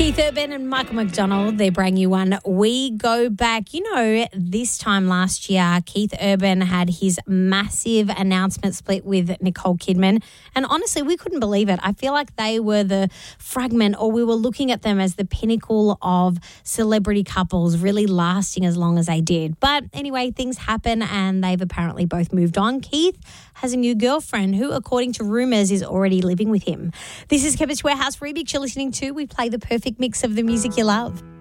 Keith Urban and Michael McDonald, they're brand new one. We go back, this time last year, Keith Urban had his massive announcement split with Nicole Kidman. And honestly, we couldn't believe it. I feel like they were the fragment, or we were looking at them as the pinnacle of celebrity couples really lasting as long as they did. But anyway, things happen and they've apparently both moved on. Keith has a new girlfriend who, according to rumours, is already living with him. This is Chemist Warehouse Remix you're listening to. We play the perfect mix of the music you love.